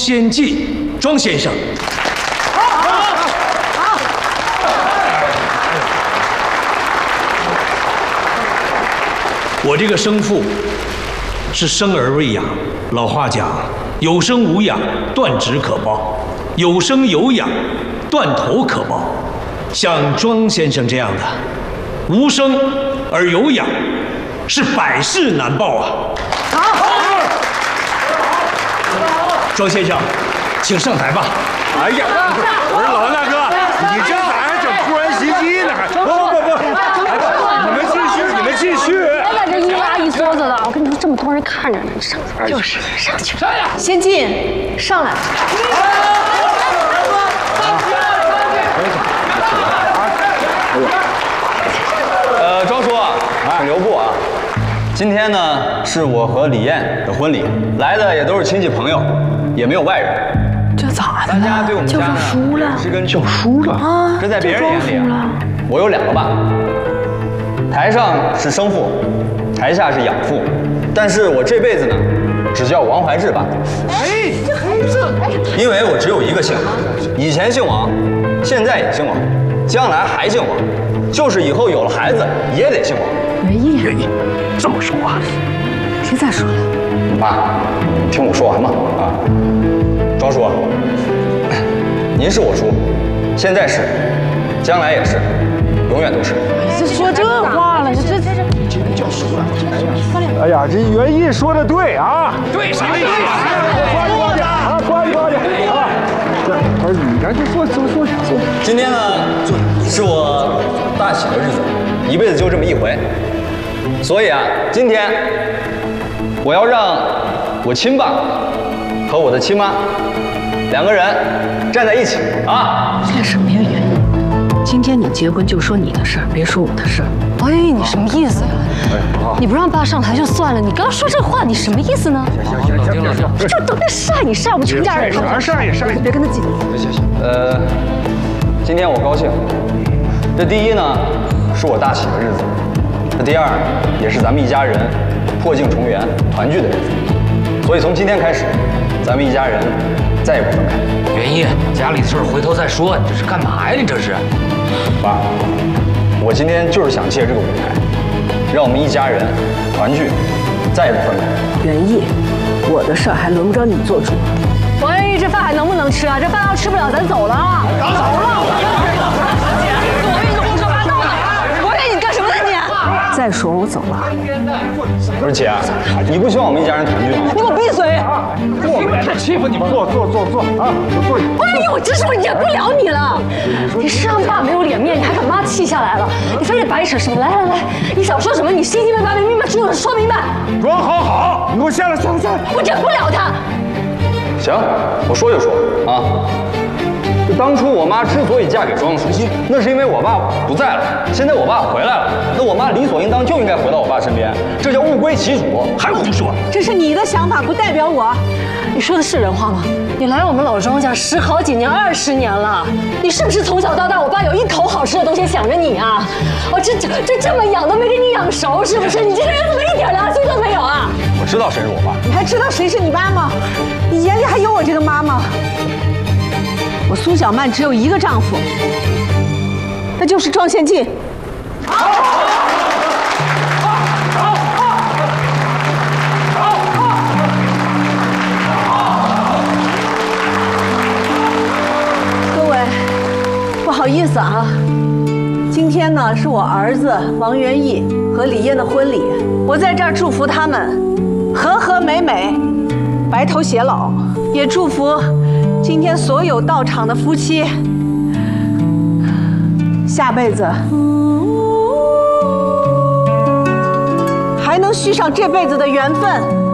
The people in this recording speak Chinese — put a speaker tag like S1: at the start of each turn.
S1: 先进，庄先生。我这个生父是生而未养，老话讲，有生无养，断指可报；有生有养，断头可报。像庄先生这样的，无生而有养，是百世难报啊！庄先生，请上台吧。
S2: 哎呀，我说老大哥，你这咋还整突然袭击呢？不，你们继续，你们继续。
S3: 别在这一拉一梭子的，我跟你说，这么多人看着呢，上去就是上去。先进，上来。
S4: 庄叔，请留步啊！今天呢是我和李艳的婚礼，来的也都是亲戚朋友，也没有外人。
S3: 这咋的
S4: 大家对我们家呢是跟就输了啊！这在别人眼里啊，我有2个爸，台上是生父，台下是养父，但是我这辈子呢只叫王怀志爸。哎，因为我只有一个姓，以前姓王，现在也姓王，将来还姓王。就是以后有了孩子也得姓王。
S3: 原意，
S1: 这么说话，
S3: 别再说了。
S4: 爸，听我说完嘛啊！庄叔，您是我叔，现在是，将来也是，永远都是。
S3: 这说这话了，这
S2: 今天叫叔了。哎呀，这袁毅说的对啊！
S1: 对啥意思？
S2: 乖点啊，乖点啊！儿子，你赶紧坐。
S4: 今天呢，是我大喜的日子，一辈子就这么一回，所以啊，今天我要让我亲爸和我的亲妈2个人站在一起啊！
S3: 这什么呀，原因？今天你结婚就说你的事儿，别说我的事儿。王元义，你什么意思呀？你不让爸上台就算了，你刚说这话，你什么意思呢？
S2: 行，
S3: 这都在晒你晒我们全家人，
S2: 晒，
S3: 别跟他急。
S4: 行，今天我高兴。这第一呢，是我大喜的日子；这第二，也是咱们一家人破镜重圆、团聚的日子。所以从今天开始，咱们一家人再也不分开。
S5: 元义，家里的事儿回头再说，你这是干嘛呀？你这是？
S4: 爸，我今天就是想借这个舞台，让我们一家人团聚，再也不分开。
S3: 元义，我的事儿还轮不着你做主。王元义，这饭还能不能吃啊？这饭要吃不了，咱走了啊！走了！王元义，胡说八道呢！王元义，你干什么呢你？再说我走了。
S4: 不是姐，你不希望我们一家人团聚吗？
S3: 你给我闭嘴！
S2: 我没事，欺负你们，坐啊，坐。
S3: 王元义，我真是我忍不了你了！你是让爸没有脸面，你还把妈气下来了，你非得白扯是吧？来，你想说什么？你心里面把明白说明白。
S2: 装好，你给我下来！
S3: 我忍不了他。
S4: 行，我说就说啊。当初我妈之所以嫁给庄书记，那是因为我爸不在了。现在我爸回来了，那我妈理所应当就应该回到我爸身边，这叫物归其主。
S1: 还胡说！
S3: 这是你的想法，不代表我。你说的是人话吗？你来我们老庄家10好几年、20年了，你是不是从小到大，我爸有一口好吃的东西想着你啊？我这么养都没给你养熟，是不是？你这人怎么一点良心都没有啊？
S4: 我知道谁是我爸，
S3: 你还知道谁是你妈吗？你眼里还有我这个妈吗？我苏小曼只有一个丈夫，那就是庄献进。各位，不好意思啊，今天呢是我儿子王元义和李艳的婚礼，我在这儿祝福他们和和美美，白头偕老，也祝福今天所有到场的夫妻，下辈子还能续上这辈子的缘分。